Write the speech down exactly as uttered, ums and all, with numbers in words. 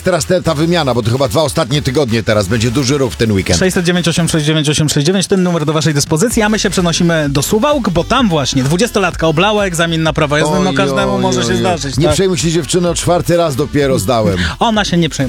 teraz te, ta wymiana, bo to chyba dwa ostatnie tygodnie teraz, będzie duży ruch w ten weekend. sześćset dziewięć osiem sześć dziewięć osiem sześć dziewięć, ten numer do waszej dyspozycji, a my się przenosimy do Suwałk, bo tam właśnie dwudziestolatka oblała egzamin na prawo jazdy, no Oj, każdemu oj, może oj, się oj. zdarzyć. Nie Tak? przejmuj się, dziewczyno, czwarty raz dopiero zdałem. Ona się nie przejmuje.